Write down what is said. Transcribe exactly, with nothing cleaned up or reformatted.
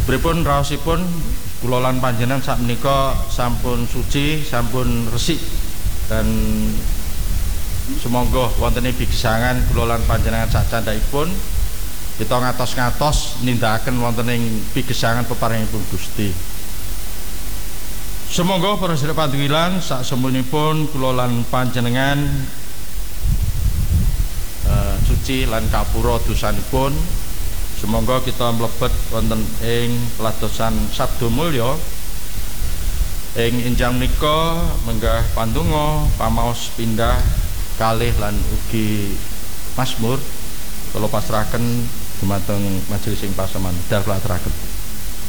Pripun raosipun kula lan panjenengan sakmenika sampun suci, sampun resik dan sumangga wonten ing bigesangan kula lan panjenengan sak candhaipun kita ngatos-ngatos nindakaken wonten ing bigesangan peparingipun Gusti. Sumangga para sedherek paduwilan sak sempunipun kula lan panjenengan uh, suci lan kapura dosanipun. Sumangga kita mlebet wonten ing peladosan sabda mulya ing enjang menika menggah pandonga pamaos pindah kalih lan ugi mazmur kula pasrahaken dumateng majelis ing pasaman. Dal kula aturaken.